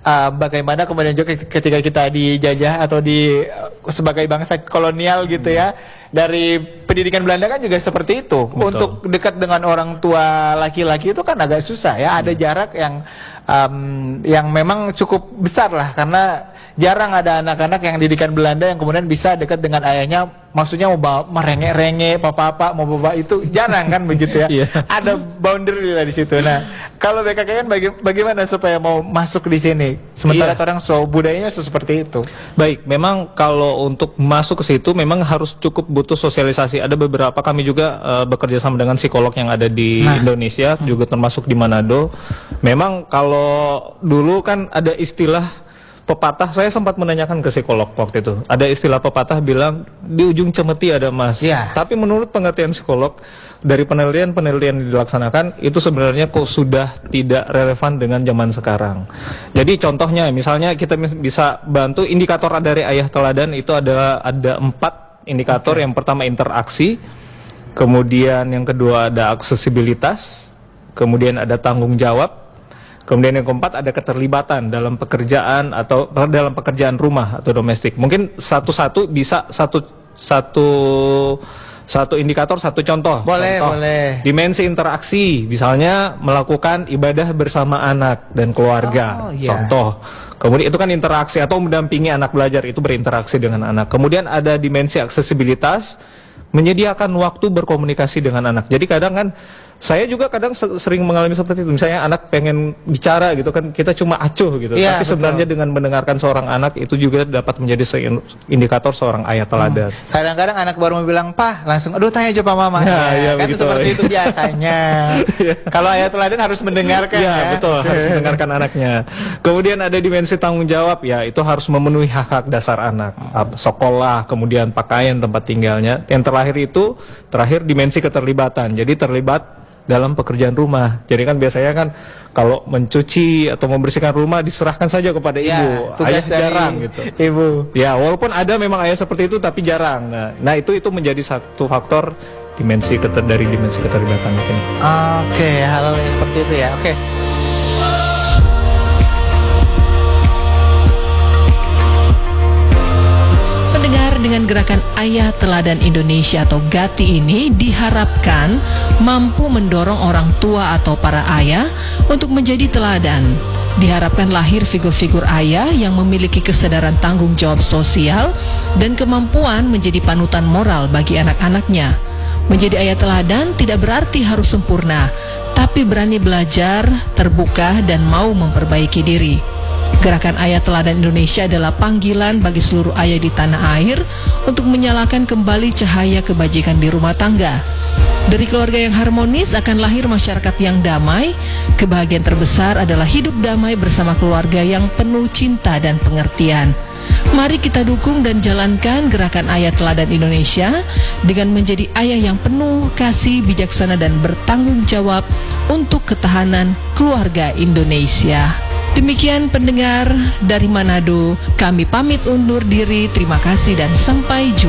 bagaimana kemudian juga ketika kita dijajah atau sebagai bangsa kolonial gitu ya, dari pendidikan Belanda kan juga seperti itu. Betul. Untuk dekat dengan orang tua laki-laki itu kan agak susah ya, ada jarak yang memang cukup besar lah, karena jarang ada anak-anak yang didikan Belanda yang kemudian bisa dekat dengan ayahnya, maksudnya mau merengek-rengek papa-papa mau bawa itu jarang kan begitu ya. Ada boundary lah di situ. Nah, kalau BKKN bagaimana supaya mau masuk di sini? Sementara orang budayanya seperti itu. Baik, memang kalau untuk masuk ke situ memang harus cukup butuh sosialisasi. Ada beberapa, kami juga bekerja sama dengan psikolog yang ada di Indonesia, juga termasuk di Manado. Memang kalau dulu kan ada istilah pepatah, saya sempat menanyakan ke psikolog waktu itu. Ada istilah pepatah bilang di ujung cemeti ada emas. Tapi menurut pengertian psikolog, dari penelitian yang dilaksanakan itu sebenarnya kok sudah tidak relevan dengan zaman sekarang. Jadi contohnya, misalnya kita bisa bantu indikator dari ayah teladan itu ada 4 indikator. Yang pertama interaksi, kemudian yang kedua ada aksesibilitas, kemudian ada tanggung jawab, kemudian yang keempat ada keterlibatan dalam pekerjaan atau dalam pekerjaan rumah atau domestik. Mungkin satu-satu bisa satu indikator, satu contoh. Boleh. Dimensi interaksi, misalnya melakukan ibadah bersama anak dan keluarga. Contoh. Kemudian itu kan interaksi atau mendampingi anak belajar, itu berinteraksi dengan anak. Kemudian ada dimensi aksesibilitas, menyediakan waktu berkomunikasi dengan anak. Jadi kadang kan saya juga kadang sering mengalami seperti itu. Misalnya anak pengen bicara gitu kan, kita cuma acuh gitu. Tapi sebenarnya dengan mendengarkan seorang anak itu juga dapat menjadi indikator seorang ayah teladan. Kadang-kadang anak baru mau bilang, "Pah," langsung, "Aduh, tanya aja Pak Mama." Kan begitu, seperti itu biasanya. Kalau ayah teladan harus mendengarkan betul, harus mendengarkan anaknya. Kemudian ada dimensi tanggung jawab, ya itu harus memenuhi hak-hak dasar anak. Sekolah, kemudian pakaian, tempat tinggalnya. Yang terakhir dimensi keterlibatan. Jadi terlibat dalam pekerjaan rumah. Jadi kan biasanya kan kalau mencuci atau membersihkan rumah diserahkan saja kepada ibu. Ayah jarang gitu. Ibu. Ya, walaupun ada memang ayah seperti itu tapi jarang. Nah itu menjadi satu faktor dari dimensi keterlibatan mungkin. Oke, hal seperti itu ya. Oke. Dengan gerakan Ayah Teladan Indonesia atau GATI ini diharapkan mampu mendorong orang tua atau para ayah untuk menjadi teladan. Diharapkan lahir figur-figur ayah yang memiliki kesadaran tanggung jawab sosial dan kemampuan menjadi panutan moral bagi anak-anaknya. Menjadi ayah teladan tidak berarti harus sempurna, tapi berani belajar, terbuka, dan mau memperbaiki diri. Gerakan Ayah Teladan Indonesia adalah panggilan bagi seluruh ayah di tanah air untuk menyalakan kembali cahaya kebajikan di rumah tangga. Dari keluarga yang harmonis akan lahir masyarakat yang damai. Kebahagiaan terbesar adalah hidup damai bersama keluarga yang penuh cinta dan pengertian. Mari kita dukung dan jalankan gerakan Ayah Teladan Indonesia dengan menjadi ayah yang penuh kasih, bijaksana, dan bertanggung jawab untuk ketahanan keluarga Indonesia. Demikian pendengar dari Manado, kami pamit undur diri, terima kasih dan sampai jumpa.